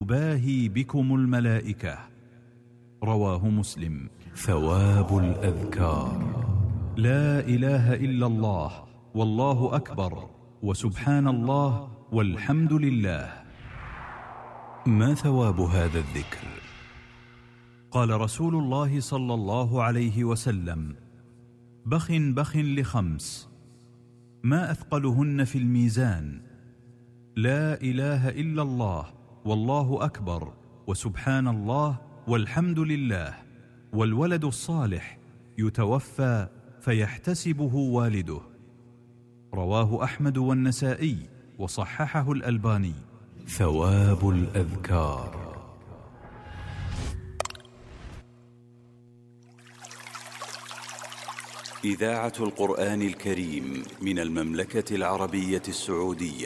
تباهي بكم الملائكة. رواه مسلم. ثواب الأذكار: لا إله إلا الله، والله أكبر، وسبحان الله، والحمد لله. ما ثواب هذا الذكر؟ قال رسول الله صلى الله عليه وسلم: بخ بخ لخمس، ما أثقلهن في الميزان: لا إله إلا الله، والله أكبر، وسبحان الله، والحمد لله، والولد الصالح يتوفى فيحتسبه والده. رواه أحمد والنسائي وصححه الألباني. ثواب الأذكار. إذاعة القرآن الكريم من المملكة العربية السعودية.